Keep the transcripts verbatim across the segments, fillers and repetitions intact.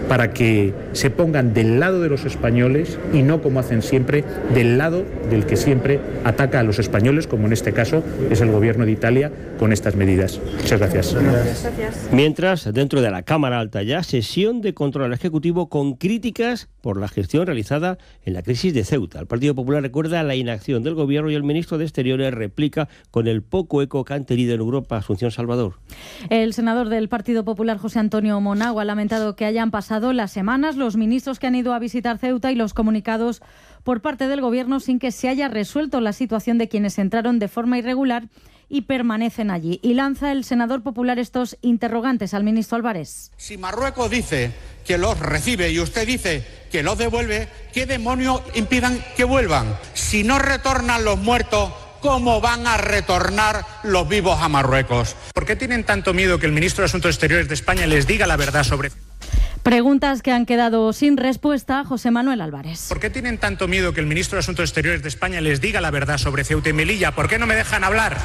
para que se pongan del lado de los españoles y no, como hacen siempre, del lado del que siempre ataca a los españoles, como en este caso es el gobierno de Italia con estas medidas. Muchas gracias. Gracias. Mientras, dentro de la Cámara Alta ya, sesión de control al Ejecutivo con críticas por la gestión realizada en la crisis de Ceuta. El Partido Popular recuerda la inacción del Gobierno y el ministro de Exteriores replica con el poco eco que han tenido en Europa. Asunción Salvador. El senador del Partido Popular, José Antonio Monago, ha lamentado que hayan pasado las semanas, los ministros que han ido a visitar Ceuta y los comunicados por parte del Gobierno sin que se haya resuelto la situación de quienes entraron de forma irregular y permanecen allí. Y lanza el senador popular estos interrogantes al ministro Álvarez. Si Marruecos dice que los recibe y usted dice que los devuelve, ¿qué demonios impidan que vuelvan? Si no retornan los muertos, ¿cómo van a retornar los vivos a Marruecos? ¿Por qué tienen tanto miedo que el ministro de Asuntos Exteriores de España les diga la verdad sobre... Preguntas que han quedado sin respuesta. José Manuel Álvarez. ¿Por qué tienen tanto miedo que el ministro de Asuntos Exteriores de España les diga la verdad sobre Ceuta y Melilla? ¿Por qué no me dejan hablar?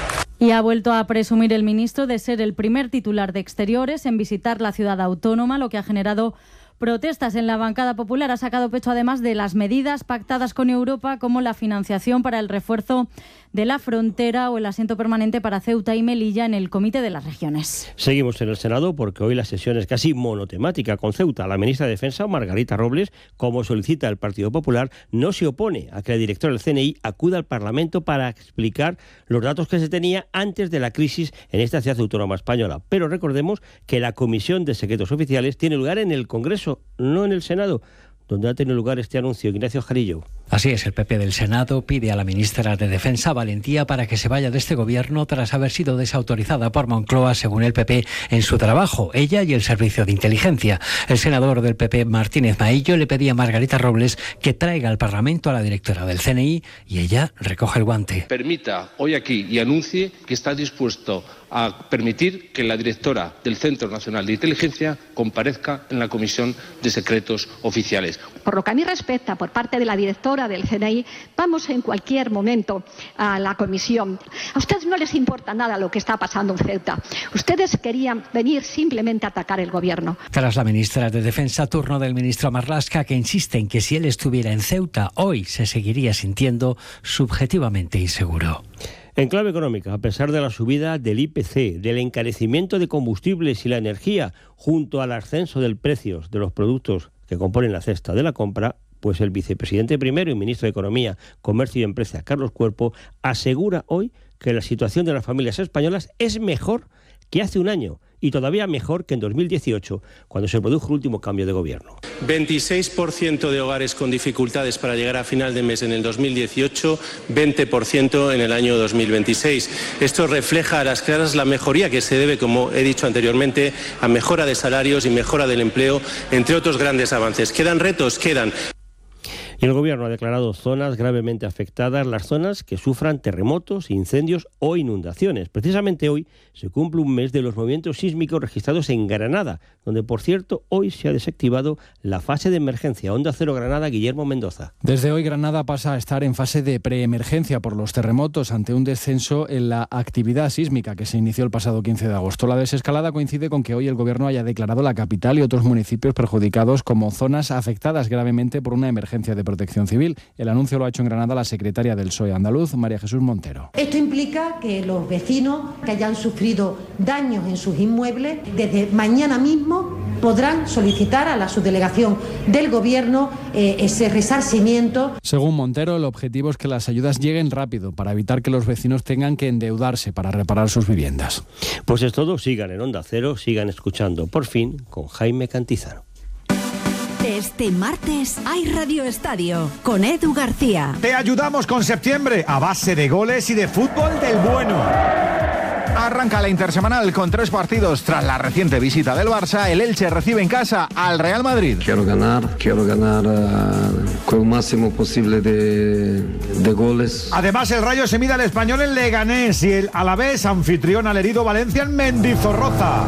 Y ha vuelto a presumir el ministro de ser el primer titular de Exteriores en visitar la ciudad autónoma, lo que ha generado protestas en la bancada popular. Ha sacado pecho además de las medidas pactadas con Europa, como la financiación para el refuerzo de la frontera o el asiento permanente para Ceuta y Melilla en el Comité de las Regiones. Seguimos en el Senado porque hoy la sesión es casi monotemática con Ceuta. La ministra de Defensa, Margarita Robles, como solicita el Partido Popular, no se opone a que la directora del C N I acuda al Parlamento para explicar los datos que se tenía antes de la crisis en esta ciudad autónoma española. Pero recordemos que la Comisión de Secretos Oficiales tiene lugar en el Congreso, no en el Senado, donde ha tenido lugar este anuncio. Ignacio Jarillo. Así es, el P P del Senado pide a la ministra de Defensa valentía para que se vaya de este gobierno tras haber sido desautorizada por Moncloa, según el P P, en su trabajo, ella y el Servicio de Inteligencia. El senador del P P, Martínez Maillo, le pedía a Margarita Robles que traiga al Parlamento a la directora del C N I y ella recoge el guante. Permita hoy aquí y anuncie que está dispuesto a permitir que la directora del Centro Nacional de Inteligencia comparezca en la Comisión de Secretos Oficiales. Por lo que a mí respecta, por parte de la directora del C N I, vamos en cualquier momento a la comisión. A ustedes no les importa nada lo que está pasando en Ceuta. Ustedes querían venir simplemente a atacar el gobierno. Tras la ministra de Defensa, turno del ministro Marlaska, que insiste en que si él estuviera en Ceuta, hoy se seguiría sintiendo subjetivamente inseguro. En clave económica, a pesar de la subida del I P C, del encarecimiento de combustibles y la energía, junto al ascenso del precio de los productos que componen la cesta de la compra, pues el vicepresidente primero y ministro de Economía, Comercio y Empresa, Carlos Cuerpo, asegura hoy que la situación de las familias españolas es mejor que hace un año y todavía mejor que en dos mil dieciocho, cuando se produjo el último cambio de gobierno. veintiséis por ciento de hogares con dificultades para llegar a final de mes en el dos mil dieciocho, veinte por ciento en el año dos mil veintiséis. Esto refleja a las claras la mejoría que se debe, como he dicho anteriormente, a mejora de salarios y mejora del empleo, entre otros grandes avances. ¿Quedan retos? Quedan. Y el Gobierno ha declarado zonas gravemente afectadas, las zonas que sufran terremotos, incendios o inundaciones. Precisamente hoy se cumple un mes de los movimientos sísmicos registrados en Granada, donde, por cierto, hoy se ha desactivado la fase de emergencia. Onda Cero Granada, Guillermo Mendoza. Desde hoy Granada pasa a estar en fase de preemergencia por los terremotos ante un descenso en la actividad sísmica que se inició el pasado quince de agosto. La desescalada coincide con que hoy el Gobierno haya declarado la capital y otros municipios perjudicados como zonas afectadas gravemente por una emergencia de Protección Civil. El anuncio lo ha hecho en Granada la secretaria del P S O E andaluz, María Jesús Montero. Esto implica que los vecinos que hayan sufrido daños en sus inmuebles, desde mañana mismo podrán solicitar a la subdelegación del Gobierno eh, ese resarcimiento. Según Montero, el objetivo es que las ayudas lleguen rápido para evitar que los vecinos tengan que endeudarse para reparar sus viviendas. Pues es todo. Sigan en Onda Cero, sigan escuchando Por Fin con Jaime Cantizano. Este martes hay Radio Estadio con Edu García. Te ayudamos con septiembre a base de goles y de fútbol del bueno. Arranca la intersemanal con tres partidos. Tras la reciente visita del Barça, el Elche recibe en casa al Real Madrid. Quiero ganar, quiero ganar uh, con el máximo posible de, de goles. Además, el Rayo se mide al Español en Leganés y el Alavés anfitrión al herido Valencia en Mendizorroza.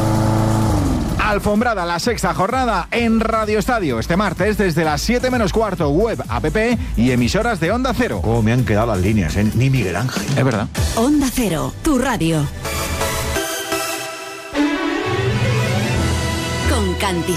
Alfombrada la sexta jornada en Radio Estadio este martes desde las siete menos cuarto, web, app y emisoras de Onda Cero. Oh, me han quedado las líneas, ¿eh? Ni Miguel Ángel. Es verdad. Onda Cero, tu radio. Con Cantizano.